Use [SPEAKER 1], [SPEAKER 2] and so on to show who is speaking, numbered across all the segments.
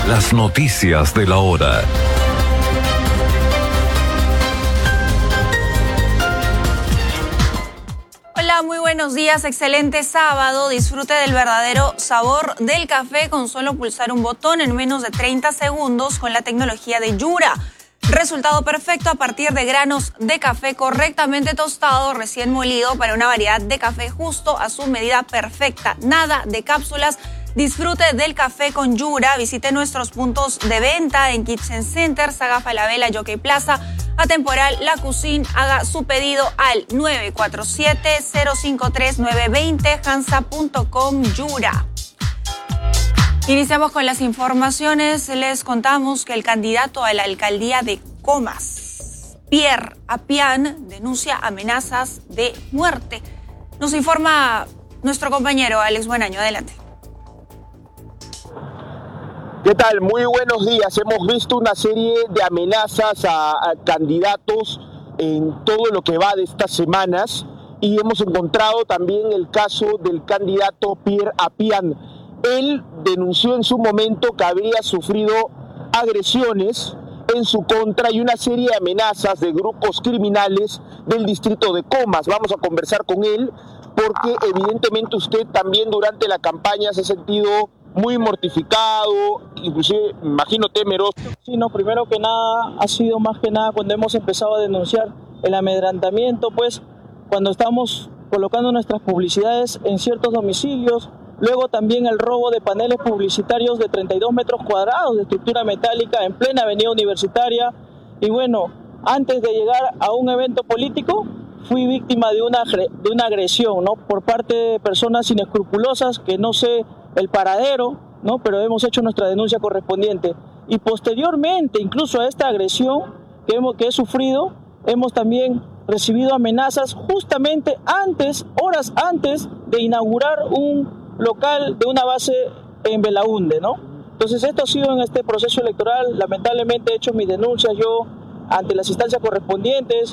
[SPEAKER 1] Las noticias de la hora.
[SPEAKER 2] Hola, muy buenos días, excelente sábado. Disfrute del verdadero sabor del café con solo pulsar un botón en menos de 30 segundos con la tecnología de Yura. Resultado perfecto a partir de granos de café correctamente tostado, recién molido para una variedad de café justo a su medida perfecta. Nada de cápsulas. Disfrute del café con Yura. Visite nuestros puntos de venta en Kitchen Center, Saga Falabella, Jockey Plaza, Atemporal, La Cuisine. Haga su pedido al 947-053-920, hansa.com Yura. Iniciamos con las informaciones. Les contamos que el candidato a la alcaldía de Comas, Pierre Apian, denuncia amenazas de muerte. Nos informa nuestro compañero Alex Buenaño. Adelante.
[SPEAKER 3] ¿Qué tal? Muy buenos días. Hemos visto una serie de amenazas a candidatos en todo lo que va de estas semanas y hemos encontrado también el caso del candidato Pierre Apian. Él denunció en su momento que habría sufrido agresiones en su contra y una serie de amenazas de grupos criminales del distrito de Comas. Vamos a conversar con él porque evidentemente usted también durante la campaña se ha sentido muy mortificado, inclusive me imagino temeroso.
[SPEAKER 4] Sí, no, primero que nada ha sido más que nada cuando hemos empezado a denunciar el amedrentamiento, pues cuando estamos colocando nuestras publicidades en ciertos domicilios, luego también el robo de paneles publicitarios de 32 metros cuadrados de estructura metálica en plena avenida universitaria. Y bueno, antes de llegar a un evento político, fui víctima de una agresión, ¿no? Por parte de personas inescrupulosas que no sé el paradero, ¿no? Pero hemos hecho nuestra denuncia correspondiente. Y posteriormente, incluso a esta agresión que he sufrido, hemos también recibido amenazas justamente horas antes de inaugurar un local de una base en Belaúnde, ¿no? Entonces esto ha sido en este proceso electoral. Lamentablemente he hecho mis denuncias yo ante las instancias correspondientes.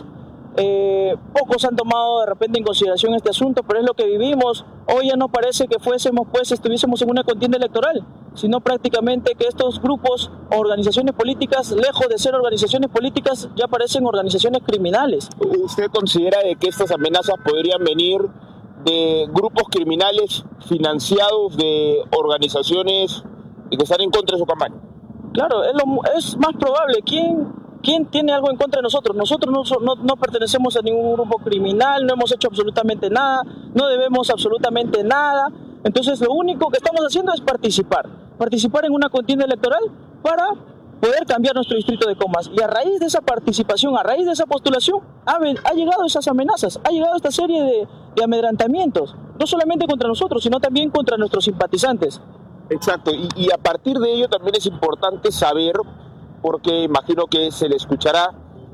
[SPEAKER 4] Pocos han tomado de repente en consideración este asunto, pero es lo que vivimos. Hoy ya no parece que estuviésemos en una contienda electoral, sino prácticamente que estos grupos o organizaciones políticas, lejos de ser organizaciones políticas, ya parecen organizaciones criminales.
[SPEAKER 3] ¿Usted considera de que estas amenazas podrían venir de grupos criminales financiados de organizaciones que están en contra de su campaña?
[SPEAKER 4] Claro, es más probable. ¿Quién tiene algo en contra de nosotros? Nosotros no pertenecemos a ningún grupo criminal, no hemos hecho absolutamente nada, no debemos absolutamente nada. Entonces lo único que estamos haciendo es participar en una contienda electoral para poder cambiar nuestro distrito de Comas. Y a raíz de esa participación, a raíz de esa postulación, ha llegado esas amenazas, ha llegado esta serie de amedrentamientos, no solamente contra nosotros, sino también contra nuestros simpatizantes.
[SPEAKER 3] Exacto, y a partir de ello también es importante saber, porque imagino que se le escuchará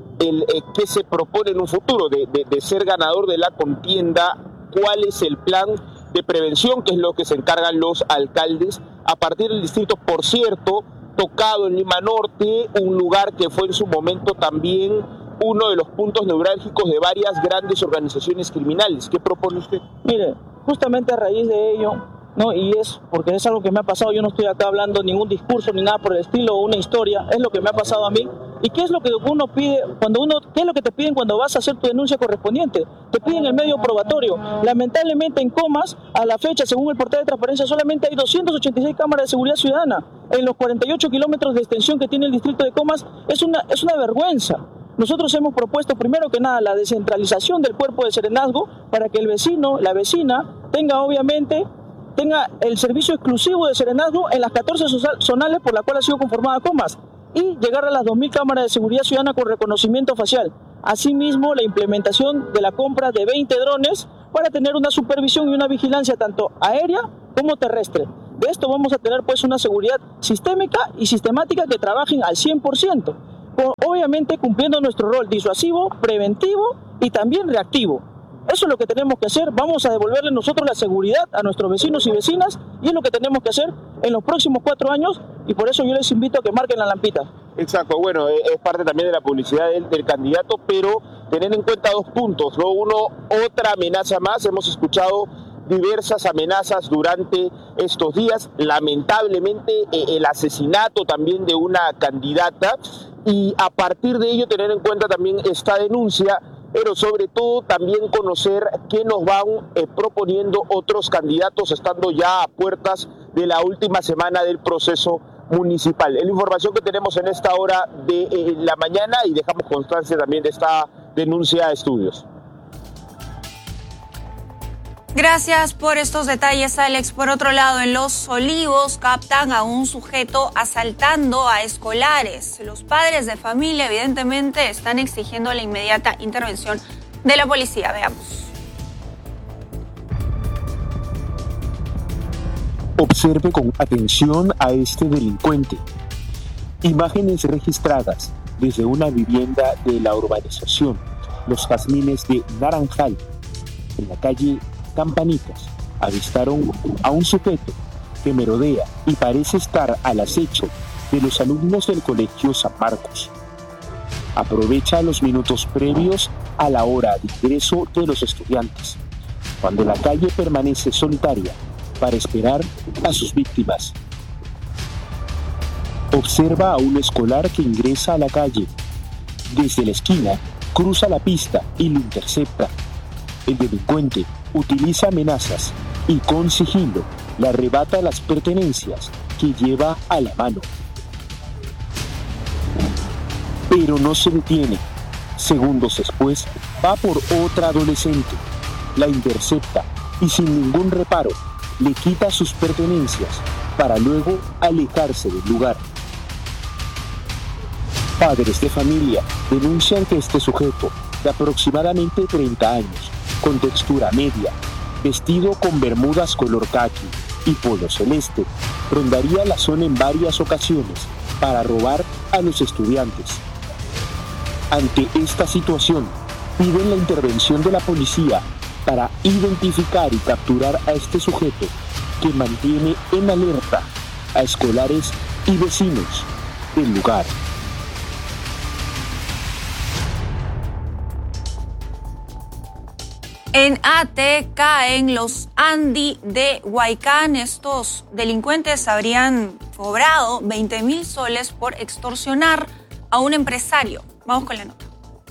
[SPEAKER 3] qué se propone en un futuro de ser ganador de la contienda, cuál es el plan de prevención, que es lo que se encargan los alcaldes a partir del distrito, por cierto, tocado en Lima Norte, un lugar que fue en su momento también uno de los puntos neurálgicos de varias grandes organizaciones criminales. ¿Qué propone usted?
[SPEAKER 4] Mire, justamente a raíz de ello, ¿no? Y es porque es algo que me ha pasado, yo no estoy acá hablando ningún discurso ni nada por el estilo o una historia, es lo que me ha pasado a mí. ¿Y qué es lo que uno pide qué es lo que te piden cuando vas a hacer tu denuncia correspondiente? Te piden el medio probatorio. Lamentablemente en Comas, a la fecha, según el portal de transparencia, solamente hay 286 cámaras de seguridad ciudadana en los 48 kilómetros de extensión que tiene el distrito de Comas. Es una vergüenza. Nosotros hemos propuesto primero que nada la descentralización del cuerpo de serenazgo para que el vecino, la vecina, tenga el servicio exclusivo de serenazgo en las 14 zonales por la cual ha sido conformada Comas y llegar a las 2.000 cámaras de seguridad ciudadana con reconocimiento facial. Asimismo, la implementación de la compra de 20 drones para tener una supervisión y una vigilancia tanto aérea como terrestre. De esto vamos a tener pues una seguridad sistémica y sistemática que trabajen al 100%, obviamente cumpliendo nuestro rol disuasivo, preventivo y también reactivo. Eso es lo que tenemos que hacer. Vamos a devolverle nosotros la seguridad a nuestros vecinos y vecinas y es lo que tenemos que hacer en los próximos 4 años y por eso yo les invito a que marquen la lampita.
[SPEAKER 3] Exacto, bueno, es parte también de la publicidad del candidato, pero tener en cuenta 2 puntos, ¿no? Uno, otra amenaza más, hemos escuchado diversas amenazas durante estos días, lamentablemente el asesinato también de una candidata, y a partir de ello tener en cuenta también esta denuncia, pero sobre todo también conocer qué nos van proponiendo otros candidatos estando ya a puertas de la última semana del proceso municipal. Es la información que tenemos en esta hora de la mañana y dejamos constancia también de esta denuncia a estudios.
[SPEAKER 2] Gracias por estos detalles, Alex. Por otro lado, en Los Olivos captan a un sujeto asaltando a escolares. Los padres de familia, evidentemente, están exigiendo la inmediata intervención de la policía. Veamos.
[SPEAKER 3] Observe con atención a este delincuente. Imágenes registradas desde una vivienda de la urbanización Los Jazmines de Naranjal, en la calle Campanitas, avistaron a un sujeto que merodea y parece estar al acecho de los alumnos del colegio San Marcos. Aprovecha los minutos previos a la hora de ingreso de los estudiantes, cuando la calle permanece solitaria para esperar a sus víctimas. Observa a un escolar que ingresa a la calle. Desde la esquina, cruza la pista y lo intercepta. El delincuente utiliza amenazas y con sigilo le arrebata las pertenencias que lleva a la mano. Pero no se detiene. Segundos después, va por otra adolescente, la intercepta y sin ningún reparo le quita sus pertenencias para luego alejarse del lugar. Padres de familia denuncian que este sujeto, de aproximadamente 30 años, con textura media, vestido con bermudas color caqui y polo celeste, rondaría la zona en varias ocasiones para robar a los estudiantes. Ante esta situación, piden la intervención de la policía para identificar y capturar a este sujeto que mantiene en alerta a escolares y vecinos del lugar.
[SPEAKER 2] En Ate caen los Andy de Huaycán. Estos delincuentes habrían cobrado 20.000 soles por extorsionar a un empresario. Vamos con la nota.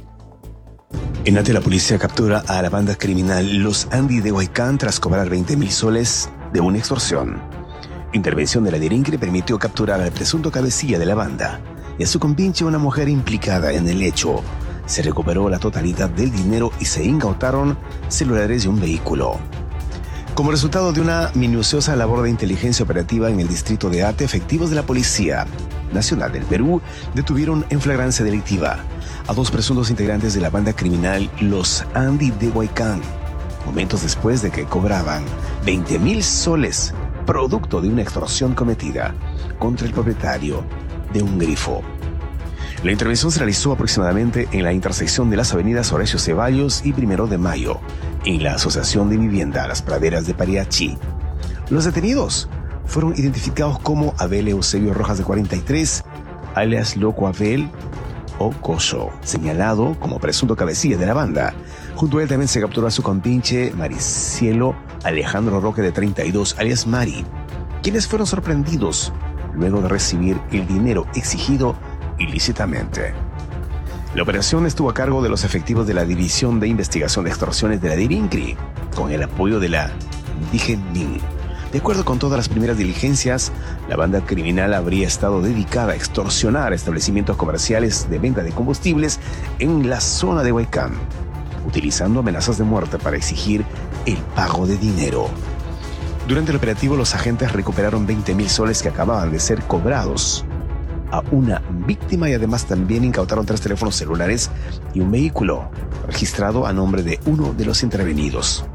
[SPEAKER 5] En Ate la policía captura a la banda criminal Los Andy de Huaycán tras cobrar 20.000 soles de una extorsión. Intervención de la DIRINCRE permitió capturar al presunto cabecilla de la banda y a su compinche, una mujer implicada en el hecho. Se recuperó la totalidad del dinero y se incautaron celulares y un vehículo. Como resultado de una minuciosa labor de inteligencia operativa en el distrito de Ate, efectivos de la Policía Nacional del Perú detuvieron en flagrancia delictiva a 2 presuntos integrantes de la banda criminal Los Andy de Huaycán, momentos después de que cobraban 20.000 soles, producto de una extorsión cometida contra el propietario de un grifo. La intervención se realizó aproximadamente en la intersección de las avenidas Horacio Ceballos y 1 de Mayo, en la Asociación de Vivienda Las Praderas de Pariachi. Los detenidos fueron identificados como Abel Eusebio Rojas, de 43, alias Loco Abel o Coso, señalado como presunto cabecilla de la banda. Junto a él también se capturó a su compinche Maricielo Alejandro Roque, de 32, alias Mari, quienes fueron sorprendidos luego de recibir el dinero exigido ilícitamente. La operación estuvo a cargo de los efectivos de la División de Investigación de Extorsiones de la DIRINCRE, con el apoyo de la DIGENMIN. De acuerdo con todas las primeras diligencias, la banda criminal habría estado dedicada a extorsionar establecimientos comerciales de venta de combustibles en la zona de Huaycán, utilizando amenazas de muerte para exigir el pago de dinero. Durante el operativo, los agentes recuperaron 20.000 soles que acababan de ser cobrados a una víctima y además también incautaron 3 teléfonos celulares y un vehículo registrado a nombre de uno de los intervenidos.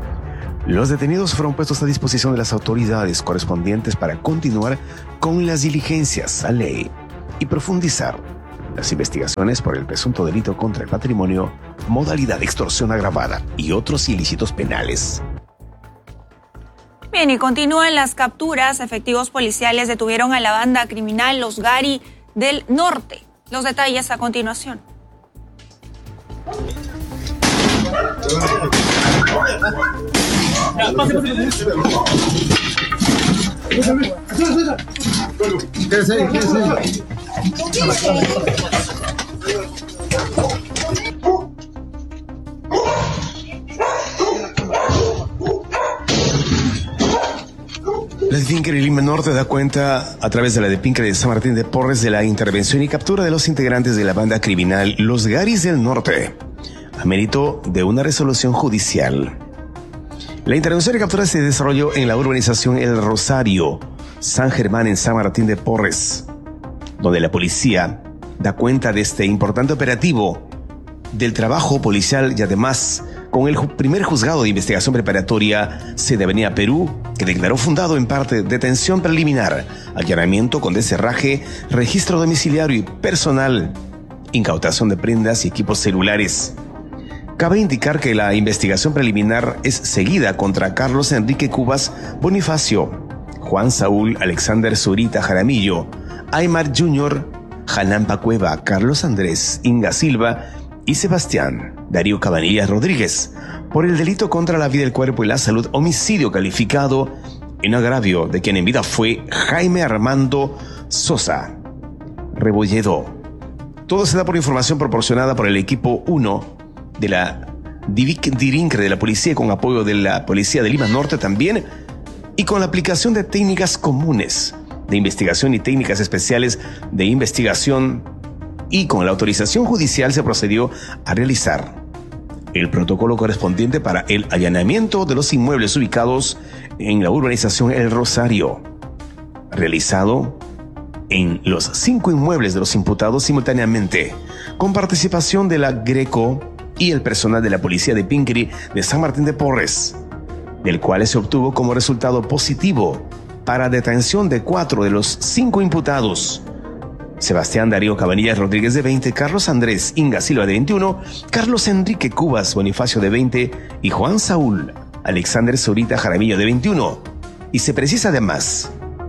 [SPEAKER 5] Los detenidos fueron puestos a disposición de las autoridades correspondientes para continuar con las diligencias a ley y profundizar las investigaciones por el presunto delito contra el patrimonio, modalidad de extorsión agravada y otros ilícitos penales.
[SPEAKER 2] Bien, y continúan las capturas. Efectivos policiales detuvieron a la banda criminal Los Gari del Norte. Los detalles a continuación.
[SPEAKER 5] La de Pinque de Lima Norte da cuenta, a través de la de Pinque de San Martín de Porres, de la intervención y captura de los integrantes de la banda criminal Los Garis del Norte, a mérito de una resolución judicial. La intervención y captura se desarrolló en la urbanización El Rosario, San Germán, en San Martín de Porres, donde la policía da cuenta de este importante operativo, del trabajo policial y además con el primer juzgado de investigación preparatoria C de Avenida Perú, que declaró fundado en parte detención preliminar, allanamiento con descerraje, registro domiciliario y personal, incautación de prendas y equipos celulares. Cabe indicar que la investigación preliminar es seguida contra Carlos Enrique Cubas Bonifacio, Juan Saúl Alexander Zurita Jaramillo, Aymar Jr., Janampa Cueva, Carlos Andrés Inga Silva y Sebastián Darío Cabanillas Rodríguez por el delito contra la vida, el cuerpo y la salud, homicidio calificado en agravio de quien en vida fue Jaime Armando Sosa Rebolledo. Todo se da por información proporcionada por el equipo 1 de la DIRINCRE de la policía, con apoyo de la Policía de Lima Norte también, y con la aplicación de técnicas comunes de investigación y técnicas especiales de investigación, y con la autorización judicial se procedió a realizar el protocolo correspondiente para el allanamiento de los inmuebles ubicados en la urbanización El Rosario, realizado en los 5 inmuebles de los imputados simultáneamente, con participación de la Greco y el personal de la Policía de Pinque de San Martín de Porres, del cual se obtuvo como resultado positivo para detención de 4 de los 5 imputados: Sebastián Darío Cabanillas Rodríguez, de 20, Carlos Andrés Inga Silva, de 21, Carlos Enrique Cubas Bonifacio, de 20, y Juan Saúl Alexander Zurita Jaramillo, de 21. Y se precisa además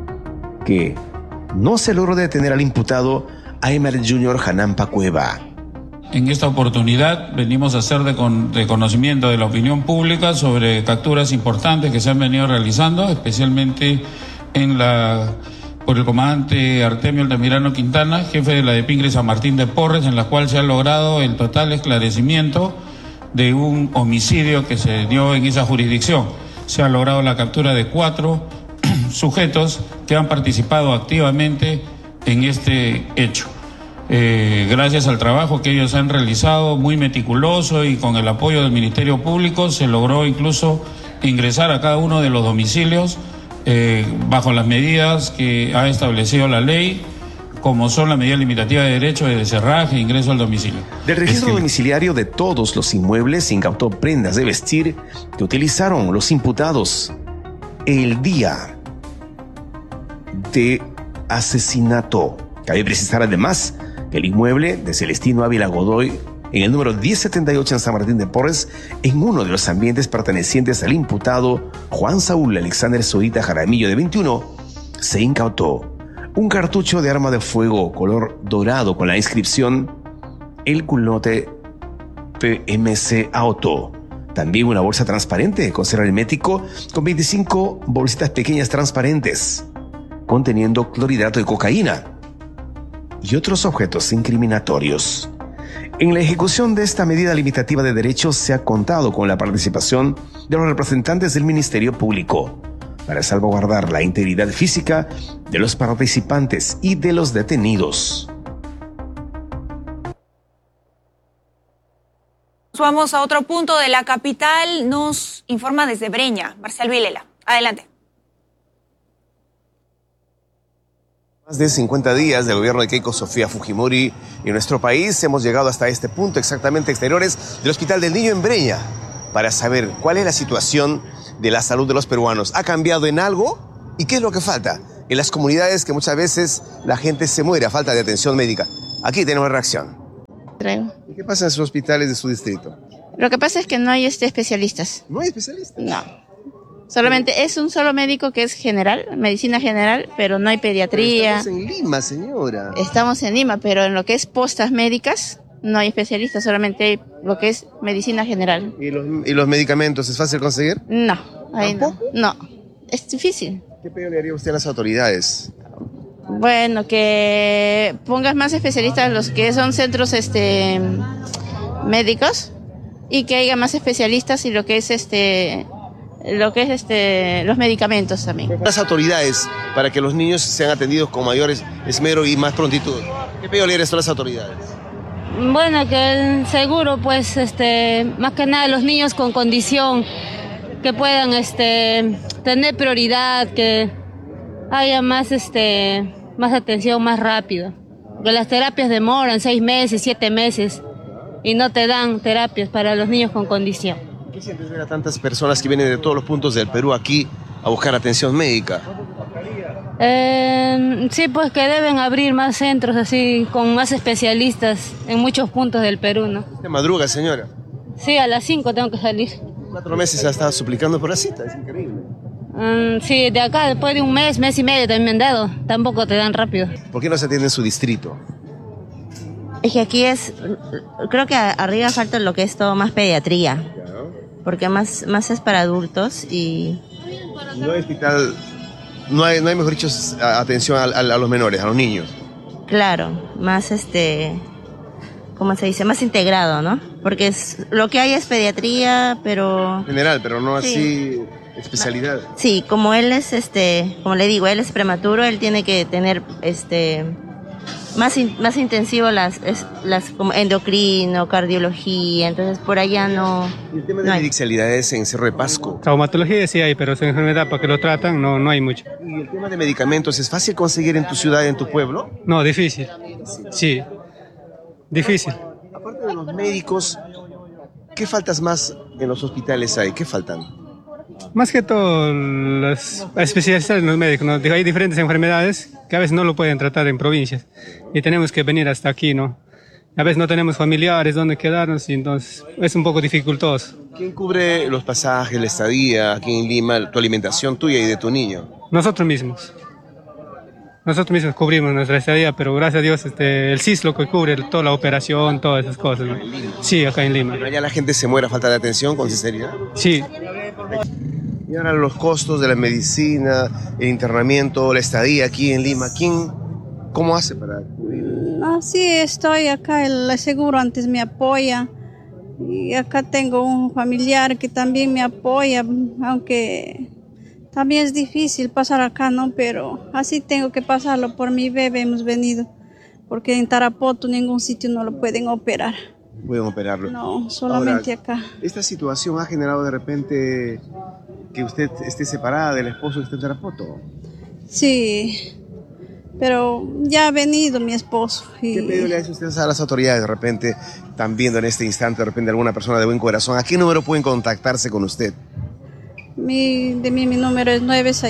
[SPEAKER 5] que no se logró detener al imputado Aymar Jr. Janampa Cueva.
[SPEAKER 6] En esta oportunidad venimos a hacer de conocimiento de la opinión pública sobre capturas importantes que se han venido realizando, especialmente por el comandante Artemio Altamirano Quintana, jefe de la de Pinque San Martín de Porres, en la cual se ha logrado el total esclarecimiento de un homicidio que se dio en esa jurisdicción. Se ha logrado la captura de 4 sujetos que han participado activamente en este hecho. Gracias al trabajo que ellos han realizado, muy meticuloso, y con el apoyo del Ministerio Público, se logró incluso ingresar a cada uno de los domicilios bajo las medidas que ha establecido la ley, como son la medida limitativa de derecho de descerraje e ingreso al domicilio.
[SPEAKER 5] Del registro domiciliario de todos los inmuebles se incautó prendas de vestir que utilizaron los imputados el día de asesinato. Cabe precisar además que el inmueble de Celestino Ávila Godoy, en el número 1078 en San Martín de Porres, en uno de los ambientes pertenecientes al imputado Juan Saúl Alexander Zurita Jaramillo, de 21, se incautó un cartucho de arma de fuego color dorado con la inscripción El Culote PMC Auto. También una bolsa transparente con cierre hermético con 25 bolsitas pequeñas transparentes conteniendo clorhidrato de cocaína y otros objetos incriminatorios. En la ejecución de esta medida limitativa de derechos se ha contado con la participación de los representantes del Ministerio Público para salvaguardar la integridad física de los participantes y de los detenidos.
[SPEAKER 2] Vamos a otro punto de la capital. Nos informa desde Breña, Marcial Vilela. Adelante.
[SPEAKER 5] Más de 50 días del gobierno de Keiko Sofía Fujimori en nuestro país, hemos llegado hasta este punto, exactamente exteriores del Hospital del Niño en Breña, para saber cuál es la situación de la salud de los peruanos. ¿Ha cambiado en algo? ¿Y qué es lo que falta? En las comunidades que muchas veces la gente se muere a falta de atención médica. Aquí tenemos reacción. ¿Y qué pasa en sus hospitales de su distrito?
[SPEAKER 7] Lo que pasa es que no hay especialistas.
[SPEAKER 5] ¿No hay especialistas?
[SPEAKER 7] No. Solamente es un solo médico que es general, medicina general, pero no hay pediatría.
[SPEAKER 5] Pero estamos en Lima, señora.
[SPEAKER 7] Estamos en Lima, pero en lo que es postas médicas no hay especialistas, solamente hay lo que es medicina general.
[SPEAKER 5] ¿Y los medicamentos es fácil conseguir?
[SPEAKER 7] No, ahí no. No, es difícil.
[SPEAKER 5] ¿Qué pedido le haría usted a las autoridades?
[SPEAKER 7] Bueno, que pongas más especialistas los que son centros médicos y que haya más especialistas y lo que es los medicamentos también.
[SPEAKER 5] Las autoridades para que los niños sean atendidos con mayor esmero y más prontitud. ¿Qué pedido le haría esto a las autoridades?
[SPEAKER 8] Bueno, que el seguro, pues, más que nada los niños con condición, que puedan tener prioridad, que haya más atención más rápido. Porque las terapias demoran 6 meses, 7 meses y no te dan terapias para los niños con condición.
[SPEAKER 5] ¿Qué sientes ver a tantas personas que vienen de todos los puntos del Perú aquí a buscar atención médica?
[SPEAKER 8] Sí, pues que deben abrir más centros así, con más especialistas en muchos puntos del Perú, ¿no?
[SPEAKER 5] ¿Usted madruga, señora?
[SPEAKER 8] Sí, a las 5 tengo que salir.
[SPEAKER 5] 4 meses ya estaba suplicando por la cita, es increíble.
[SPEAKER 8] Sí, de acá, después de un mes, mes y medio también me han dado. Tampoco te dan rápido.
[SPEAKER 5] ¿Por qué no se atiende en su distrito?
[SPEAKER 9] Es que aquí creo que arriba falta lo que es todo más pediatría, porque más es para adultos y...
[SPEAKER 5] No hay hospital, no hay mejor dicho, atención a los menores, a los niños.
[SPEAKER 9] Claro, más ¿cómo se dice? Más integrado, ¿no? Porque lo que hay es pediatría, pero...
[SPEAKER 5] General, pero no
[SPEAKER 9] sí.
[SPEAKER 5] Así especialidad.
[SPEAKER 9] Sí, como él es, como le digo, él es prematuro, él tiene que tener, más intensivo las como endocrino, cardiología, entonces por allá no...
[SPEAKER 5] El tema de medicalidades en Cerro de Pasco.
[SPEAKER 10] Traumatología sí hay, pero es una enfermedad para que lo tratan no hay mucho.
[SPEAKER 5] ¿Y el tema de medicamentos es fácil conseguir en tu ciudad, en tu pueblo?
[SPEAKER 10] No, difícil. Sí, difícil.
[SPEAKER 5] Aparte de los médicos, ¿qué faltas más en los hospitales hay? ¿Qué faltan?
[SPEAKER 10] Más que todo, los especialistas en los médicos, ¿no? Hay diferentes enfermedades que a veces no lo pueden tratar en provincias y tenemos que venir hasta aquí, ¿no? A veces no tenemos familiares donde quedarnos y entonces es un poco dificultoso.
[SPEAKER 5] ¿Quién cubre los pasajes, la estadía aquí en Lima, tu alimentación tuya y de tu niño?
[SPEAKER 10] Nosotros mismos. Nosotros mismos cubrimos nuestra estadía, pero gracias a Dios el CIS lo que cubre toda la operación, todas esas cosas, ¿no? Sí, acá en Lima.
[SPEAKER 5] ¿Pero allá la gente se muere a falta de atención, con sinceridad?
[SPEAKER 10] Sí.
[SPEAKER 5] Y ahora los costos de la medicina, el internamiento, la estadía aquí en Lima, ¿cómo hace para cubrir?
[SPEAKER 11] No, sí, estoy acá, el seguro antes me apoya y acá tengo un familiar que también me apoya, aunque también es difícil pasar acá, ¿no? Pero así tengo que pasarlo, por mi bebé hemos venido, porque en Tarapoto ningún sitio no lo pueden operar.
[SPEAKER 5] Pueden operarlo.
[SPEAKER 11] No, solamente
[SPEAKER 5] ahora,
[SPEAKER 11] acá.
[SPEAKER 5] ¿Esta situación ha generado de repente que usted esté separada del esposo que está en Tarapoto?
[SPEAKER 11] Sí, pero ya ha venido mi esposo.
[SPEAKER 5] ¿Qué pedido le hace usted a las autoridades de repente, están viendo en este instante de repente alguna persona de buen corazón? ¿A qué número pueden contactarse con usted?
[SPEAKER 11] Mi número es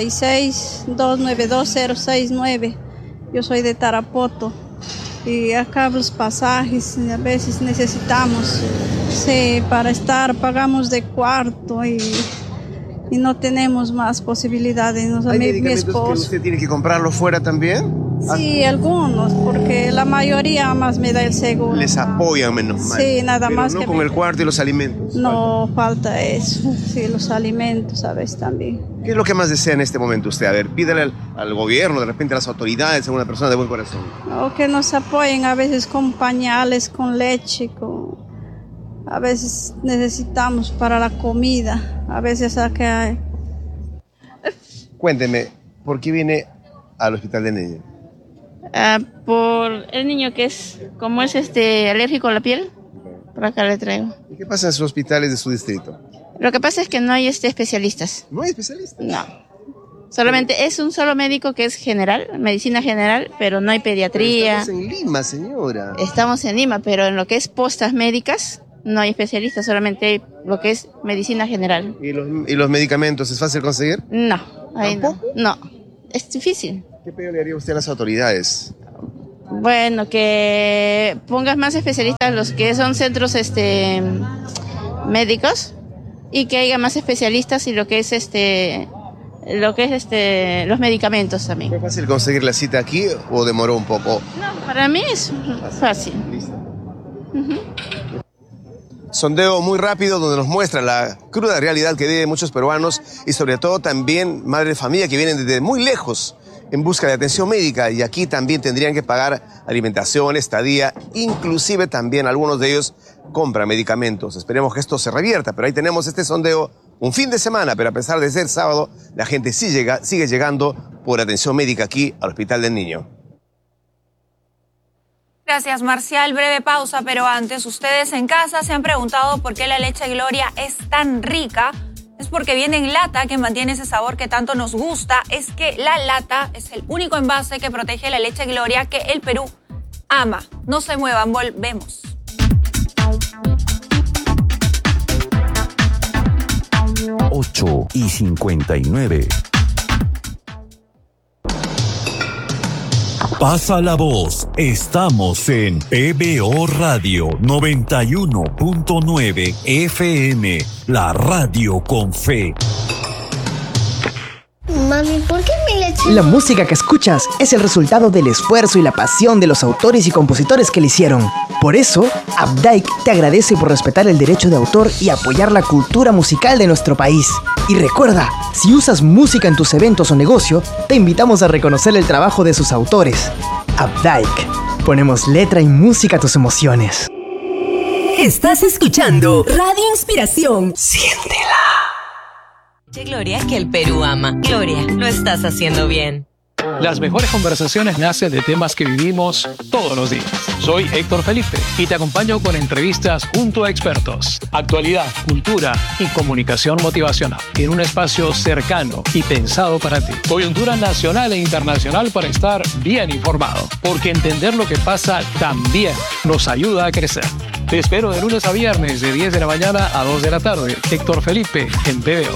[SPEAKER 11] 966-292-069. Yo soy de Tarapoto. Y acá los pasajes a veces necesitamos, sí, para estar, pagamos de cuarto y no tenemos más posibilidades.
[SPEAKER 5] ¿Hay medicamentos que usted tiene que comprarlo fuera también?
[SPEAKER 11] Sí, algunos, porque la mayoría más me da el seguro.
[SPEAKER 5] Les apoyan menos mal.
[SPEAKER 11] Sí, nada
[SPEAKER 5] pero
[SPEAKER 11] más
[SPEAKER 5] no
[SPEAKER 11] que
[SPEAKER 5] con el cuarto y los alimentos.
[SPEAKER 11] No falta eso, sí, los alimentos a veces también.
[SPEAKER 5] ¿Qué es lo que más desea en este momento usted? A ver, pídale al gobierno, de repente a las autoridades, a una persona de buen corazón.
[SPEAKER 11] O que nos apoyen a veces con pañales, con leche, a veces necesitamos para la comida, a veces acá hay.
[SPEAKER 5] Cuénteme, ¿por qué viene al hospital de niños?
[SPEAKER 7] Por el niño que como es alérgico a la piel, por acá le traigo.
[SPEAKER 5] ¿Y qué pasa en sus hospitales de su distrito?
[SPEAKER 7] Lo que pasa es que no hay especialistas.
[SPEAKER 5] ¿No hay especialistas?
[SPEAKER 7] No. Solamente es un solo médico que es general, medicina general, pero no hay pediatría.
[SPEAKER 5] Pero estamos en Lima, señora.
[SPEAKER 7] Estamos en Lima, pero en lo que es postas médicas no hay especialistas, solamente hay lo que es medicina general.
[SPEAKER 5] ¿Y los medicamentos es fácil conseguir?
[SPEAKER 7] No, ahí no, es difícil.
[SPEAKER 5] ¿Qué pedido le haría usted a las autoridades?
[SPEAKER 7] Bueno, que pongas más especialistas los que son centros médicos y que haya más especialistas y lo que es los medicamentos también.
[SPEAKER 5] ¿Fue fácil conseguir la cita aquí o demoró un poco?
[SPEAKER 7] No, para mí es fácil.
[SPEAKER 5] Listo. Sondeo muy rápido donde nos muestra la cruda realidad que viven muchos peruanos y sobre todo también madres de familia que vienen desde muy lejos en busca de atención médica y aquí también tendrían que pagar alimentación, estadía, inclusive también algunos de ellos compran medicamentos. Esperemos que esto se revierta, pero ahí tenemos este sondeo un fin de semana, pero a pesar de ser sábado, la gente sigue llegando por atención médica aquí al Hospital del Niño.
[SPEAKER 2] Gracias, Marcial. Breve pausa, pero antes, ustedes en casa se han preguntado por qué la leche Gloria es tan rica. Es porque viene en lata, que mantiene ese sabor que tanto nos gusta. Es que la lata es el único envase que protege la leche Gloria que el Perú ama. No se muevan, volvemos.
[SPEAKER 1] Ocho y 59. Pasa la voz. Estamos en PBO Radio 91.9 FM, la radio con fe.
[SPEAKER 12] Mami, ¿por qué mi leche?
[SPEAKER 13] La música que escuchas es el resultado del esfuerzo y la pasión de los autores y compositores que la hicieron. Por eso, Updike te agradece por respetar el derecho de autor y apoyar la cultura musical de nuestro país. Y recuerda, si usas música en tus eventos o negocio, te invitamos a reconocer el trabajo de sus autores. Updike. Ponemos letra y música a tus emociones.
[SPEAKER 14] Estás escuchando Radio Inspiración.
[SPEAKER 13] Siéntela.
[SPEAKER 14] Gloria, que el Perú ama. Gloria, lo estás haciendo bien.
[SPEAKER 15] Las mejores conversaciones nacen de temas que vivimos todos los días. Soy Héctor Felipe y te acompaño con entrevistas junto a expertos, actualidad, cultura y comunicación motivacional en un espacio cercano y pensado para ti. Coyuntura nacional e internacional para estar bien informado, porque entender lo que pasa también nos ayuda a crecer. Te espero de lunes a viernes de 10 de la mañana a 2 de la tarde. Héctor Felipe en PBO.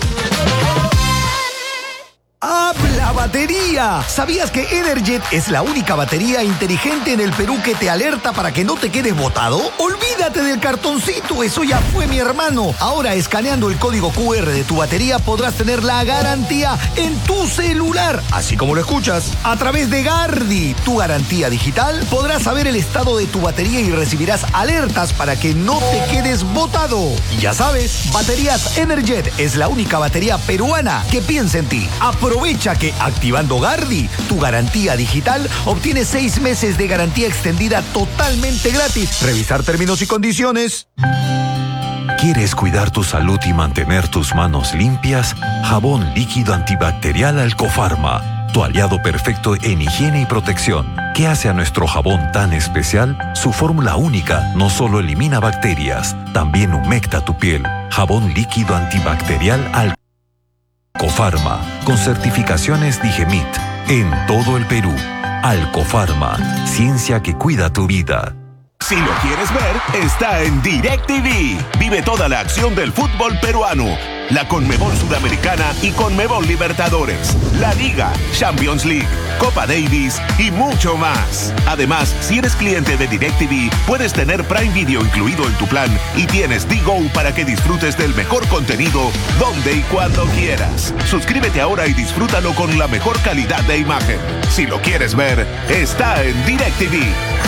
[SPEAKER 16] ¡Habla batería! ¿Sabías que Energet es la única batería inteligente en el Perú que te alerta para que no te quedes botado? ¡Olvídate del cartoncito! ¡Eso ya fue, mi hermano! Ahora, escaneando el código QR de tu batería, podrás tener la garantía en tu celular. Así como lo escuchas. A través de Gardi, tu garantía digital, podrás saber el estado de tu batería y recibirás alertas para que no te quedes botado. Y ya sabes, Baterías Energet es la única batería peruana que piensa en ti. Aprovecha que activando Gardi, tu garantía digital, obtienes 6 meses de garantía extendida totalmente gratis. Revisar términos y condiciones.
[SPEAKER 1] ¿Quieres cuidar tu salud y mantener tus manos limpias? Jabón líquido antibacterial Alcofarma, tu aliado perfecto en higiene y protección. ¿Qué hace a nuestro jabón tan especial? Su fórmula única no solo elimina bacterias, también humecta tu piel. Jabón líquido antibacterial Alcofarma, con certificaciones Digemit, en todo el Perú. Alcofarma, ciencia que cuida tu vida.
[SPEAKER 17] Si lo quieres ver, está en DirecTV. Vive toda la acción del fútbol peruano. La Conmebol Sudamericana y Conmebol Libertadores. La Liga, Champions League, Copa Davis y mucho más. Además, si eres cliente de DirecTV, puedes tener Prime Video incluido en tu plan y tienes D-Go para que disfrutes del mejor contenido donde y cuando quieras. Suscríbete ahora y disfrútalo con la mejor calidad de imagen. Si lo quieres ver, está en DirecTV.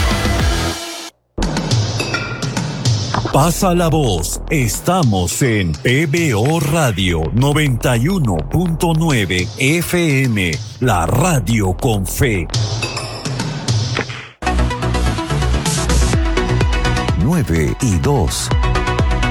[SPEAKER 1] Pasa la voz. Estamos en PBO Radio 91.9 FM, la radio con fe. 9:02.